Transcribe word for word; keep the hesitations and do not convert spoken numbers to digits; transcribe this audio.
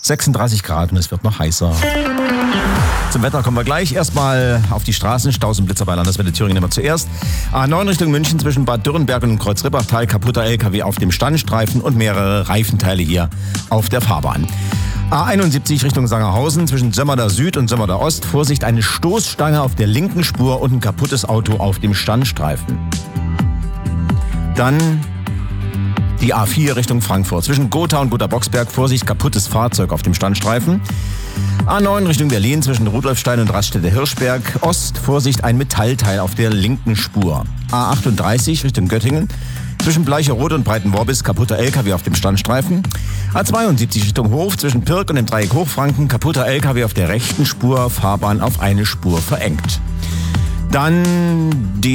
sechsunddreißig Grad und es wird noch heißer. Zum Wetter kommen wir gleich. Erstmal auf die Straßen. Staus und Blitzer bei Landeswelle Thüringen immer zuerst. A neun Richtung München zwischen Bad Dürrenberg und Kreuzrippachtal. Kaputter L K W auf dem Standstreifen und mehrere Reifenteile hier auf der Fahrbahn. A einundsiebzig Richtung Sangerhausen zwischen Sömmerda Süd und Sömmerda Ost. Vorsicht, eine Stoßstange auf der linken Spur und ein kaputtes Auto auf dem Standstreifen. Dann die A vier Richtung Frankfurt zwischen Gotha und Gotha-Boxberg. Vorsicht, kaputtes Fahrzeug auf dem Standstreifen. A neun Richtung Berlin zwischen Rudolfstein und Raststätte-Hirschberg Ost. Vorsicht, ein Metallteil auf der linken Spur. A achtunddreißig Richtung Göttingen zwischen Bleicherode und Breitenworbis. Kaputter L K W auf dem Standstreifen. A zweiundsiebzig Richtung Hof zwischen Pirk und dem Dreieck Hochfranken. Kaputter L K W auf der rechten Spur. Fahrbahn auf eine Spur verengt. Dann die